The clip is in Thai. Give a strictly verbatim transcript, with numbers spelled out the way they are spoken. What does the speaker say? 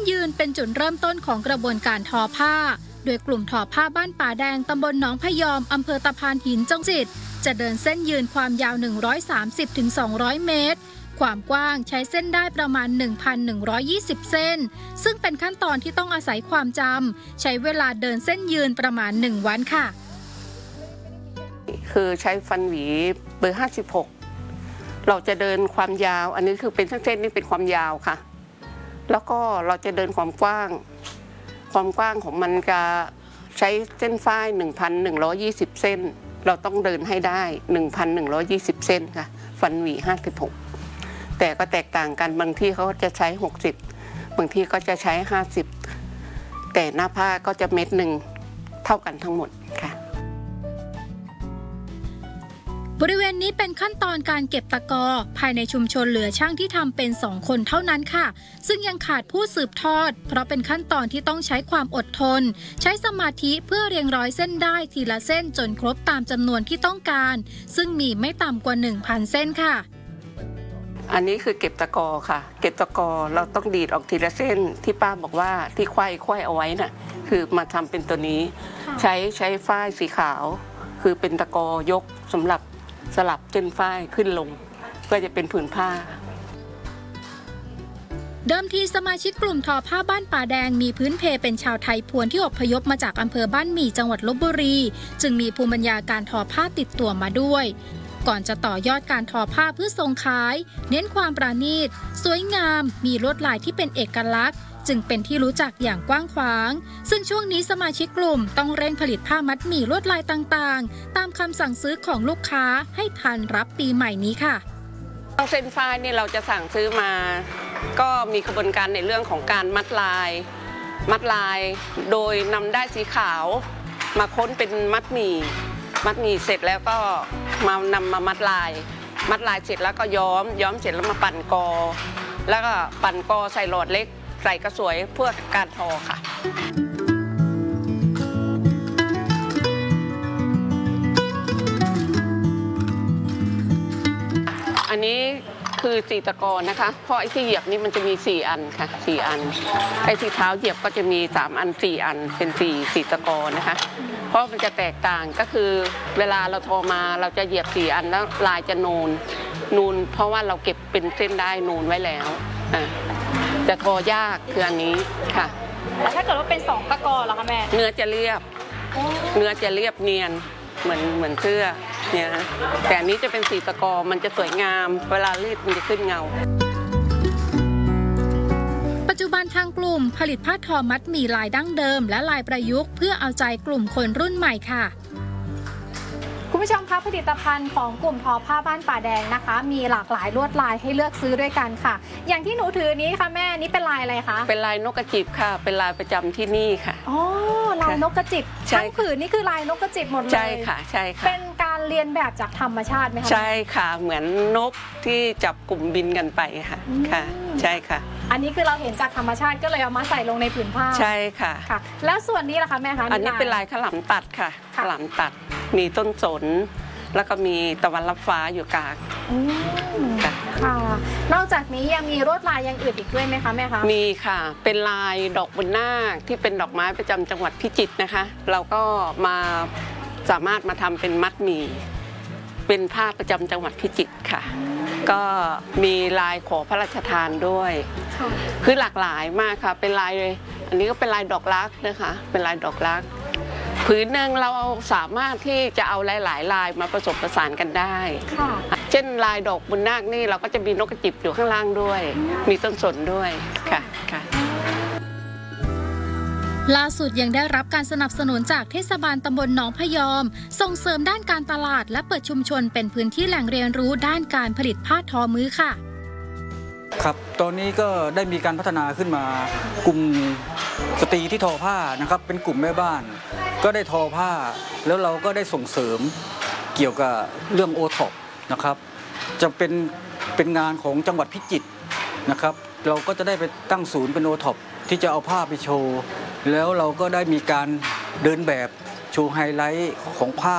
ยืนเป็นจุดเริ่มต้นของกระบวนการทอผ้าโดยกลุ่มทอผ้าบ้านป่าแดงตำบลหนองพยอมอำเภอตะพานหินจังหวัดพิจิตรจะเดินเส้นยืนความยาว หนึ่งร้อยสามสิบถึงสองร้อย เมตรความกว้างใช้เส้นได้ประมาณ หนึ่งพันหนึ่งร้อยยี่สิบ เส้นซึ่งเป็นขั้นตอนที่ต้องอาศัยความจำใช้เวลาเดินเส้นยืนประมาณหนึ่งวันค่ะคือใช้ฟันหวีเบอร์ห้าสิบหกเราจะเดินความยาวอันนี้คือเป็นเส้นๆนี่เป็นความยาวค่ะแล้วก็เราจะเดินความกว้างความกว้างของมันจะใช้เส้นฝ้าย หนึ่งพันหนึ่งร้อยยี่สิบ เส้นเราต้องเดินให้ได้ หนึ่งพันหนึ่งร้อยยี่สิบ เส้นค่ะฟันหวีห้าสิบหกแต่ก็แตกต่างกันบางที่เขาจะใช้หกสิบบางที่ก็จะใช้ห้าสิบแต่หน้าผ้าก็จะเม็ดหนึ่งเท่ากันทั้งหมดค่ะบริเวณนี้เป็นขั้นตอนการเก็บตะกอภายในชุมชนเหลือช่างที่ทำเป็นสองคนเท่านั้นค่ะซึ่งยังขาดผู้สืบทอดเพราะเป็นขั้นตอนที่ต้องใช้ความอดทนใช้สมาธิเพื่อเรียงร้อยเส้นได้ทีละเส้นจนครบตามจำนวนที่ต้องการซึ่งมีไม่ต่ำกว่า หนึ่งพัน เส้นค่ะอันนี้คือเก็บตะกอค่ะเก็บตะกอเราต้องดีดออกทีละเส้นที่ป้าบอกว่าที่ควายควายเอาไว้น่ะคือมาทำเป็นตัวนี้ใช้ใช้ฝ้ายสีขาวคือเป็นตะกอยกสำหรับสลับเส้นฝ้ายขึ้นลงเพื่อจะเป็นผืนผ้าเดิมทีสมาชิกกลุ่มทอผ้าบ้านป่าแดงมีพื้นเพเป็นชาวไทยพวนที่อพยพมาจากอำเภอบ้านหมี่จังหวัดลพบุรีจึงมีภูมิปัญญาการทอผ้าติดตัวมาด้วยก่อนจะต่อยอดการทอผ้าเพื่อส่งขายเน้นความประณีตสวยงามมีลวดลายที่เป็นเอกลักษณ์จึงเป็นที่รู้จักอย่างกว้างขวางซึ่งช่วงนี้สมาชิกกลุ่มต้องเร่งผลิตผ้ามัดหมี่ลวดลายต่างๆตามคำสั่งซื้อของลูกค้าให้ทันรับปีใหม่นี้ค่ะเส้นฝ้ายนี่เราจะสั่งซื้อมาก็มีกระบวนการในเรื่องของการมัดลายมัดลายโดยนำได้สีขาวมาค้นเป็นมัดหมี่มัดหมี่เสร็จแล้วก็มานำมามัดลายมัดลายเสร็จแล้วก็ย้อมย้อมเสร็จแล้วมาปั่นกอแล้วก็ปั่นกอใส่หลอดเล็กใส่กระสวยเพื่อการทอค่ะอันนี้คือสี่ตะกอนะคะเพราะไอ้ที่เหยียบนี่มันจะมีสี่อันค่ะสี่อันไอ้ที่เท้าเหยียบก็จะมีสามอันสี่อันเป็นสี่สี่ตะกอนะคะเพราะมันจะแตกต่างก็คือเวลาเราทอมาเราจะเหยียบสี่อันแล้วลายจะนูนนูนเพราะว่าเราเก็บเป็นเส้นได้นูนไว้แล้วอ่ะจะทอยากคืออันนี้ค่ะแต่ถ้าเกิดว่าเป็นสองตะกอเหรอคะแม่เนื้อจะเรียบเนื้อจะเรียบเนียนเหมือนเหมือนเสื้อเนี่ยนะแต่อันนี้จะเป็นสีตะกอมันจะสวยงามเวลารีดมันจะขึ้นเงาปัจจุบันทางกลุ่มผลิตผ้าทอมัดหมี่ลายดั้งเดิมและลายประยุกต์เพื่อเอาใจกลุ่มคนรุ่นใหม่ค่ะคุณผู้ชมคะผลิตภัณฑ์ของกลุ่มทอผ้าบ้านป่าแดงนะคะมีหลากหลายลวดลายให้เลือกซื้อด้วยกันค่ะอย่างที่หนูถือนี้ค่ะแม่นี่เป็นลายอะไรคะเป็นลายนกกระจิบค่ะเป็นลายประจำที่นี่ค่ะอ๋อลายนกกระจิบทั้งผืนนี่คือลายนกกระจิบหมดเลยใช่ค่ะใช่ค่ะเป็นการเรียนแบบจากธรรมชาติไหมคะใช่ค่ะเหมือนนกที่จับกลุ่มบินกันไปค่ะค่ะใช่ค่ะอันนี้คือเราเห็นจากธรรมชาติก็เลยเอามาใส่ลงในผืนผ้าใช่ค่ะค่ะแล้วส่วนนี้ล่ะคะแม่คะอันนี้เป็นลายขลำตัดค่ะขลำตัดมีต้นสนแล้วก็มีตะวันรับฟ้าอยู่กลางค่ะนอกจากนี้ยังมีลวดลายอย่างอื่นอีกด้วยไหมคะแม่คะมีค่ะเป็นลายดอกบุญนาคที่เป็นดอกไม้ประจำจังหวัดพิจิตรนะคะเราก็มาสามารถมาทำเป็นมัดหมี่เป็นผ้าประจำจังหวัดพิจิตรค่ะก็มีลายขอพระราชทานด้วยคือหลากหลายมากค่ะเป็นลายอันนี้ก็เป็นลายดอกรักนะคะเป็นลายดอกรักผืนหนึ่งเราสามารถที่จะเอาหลายๆลายมาผสมผสานกันได้เช่นลายดอกบุญนาคนี่เราก็จะมีนกกระจิบอยู่ข้างล่างด้วยมีต้นสนด้วยค่ะค่ะล่าสุดยังได้รับการสนับสนุนจากเทศบาลตำบลหนองพยอมส่งเสริมด้านการตลาดและเปิดชุมชนเป็นพื้นที่แหล่งเรียนรู้ด้านการผลิตผ้าทอมือค่ะครับตอนนี้ก็ได้มีการพัฒนาขึ้นมากลุ่มสตรีที่ทอผ้านะครับเป็นกลุ่มแม่บ้านก็ได้ทอผ้าแล้วเราก็ได้ส่งเสริมเกี่ยวกับเรื่องโอท็อปนะครับจะเป็นเป็นงานของจังหวัดพิจิตรนะครับเราก็จะได้ไปตั้งศูนย์เป็นโอท็อปที่จะเอาผ้าไปโชว์แล้วเราก็ได้มีการเดินแบบโชว์ไฮไลท์ของผ้า